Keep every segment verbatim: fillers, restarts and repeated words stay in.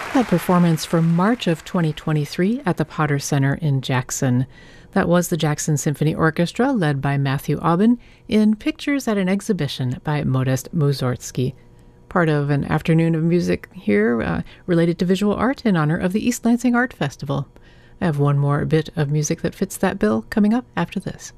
That performance from March of twenty twenty-three at the Potter Center in Jackson. That was the Jackson Symphony Orchestra, led by Matthew Aubin, in Pictures at an Exhibition by Modest Mussorgsky. Part of an afternoon of music here uh, related to visual art in honor of the East Lansing Art Festival. I have one more bit of music that fits that bill coming up after this.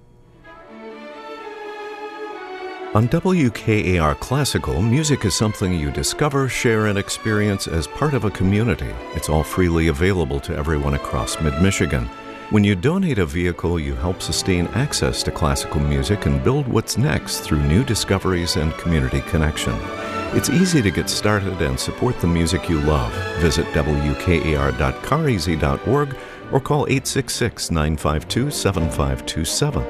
On W K A R Classical, music is something you discover, share, and experience as part of a community. It's all freely available to everyone across mid-Michigan. When you donate a vehicle, you help sustain access to classical music and build what's next through new discoveries and community connection. It's easy to get started and support the music you love. Visit W K A R dot careasy dot org or call eight six six, nine five two, seven five two seven.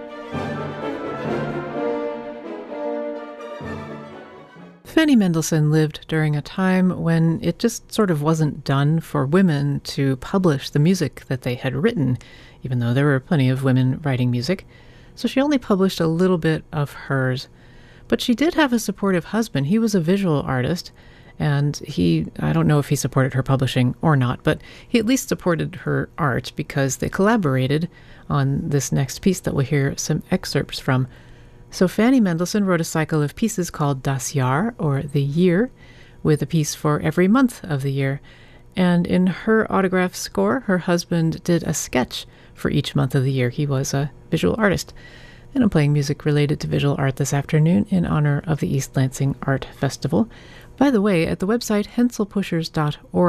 Fanny Mendelssohn lived during a time when it just sort of wasn't done for women to publish the music that they had written, even though there were plenty of women writing music. So she only published a little bit of hers. But she did have a supportive husband. He was a visual artist, and he, I don't know if he supported her publishing or not, but he at least supported her art because they collaborated on this next piece that we'll hear some excerpts from. So Fanny Mendelssohn wrote a cycle of pieces called Das Jahr, or The Year, with a piece for every month of the year. And in her autograph score, her husband did a sketch for each month of the year. He was a visual artist. And I'm playing music related to visual art this afternoon in honor of the East Lansing Art Festival. By the way, at the website hensel pushers dot org,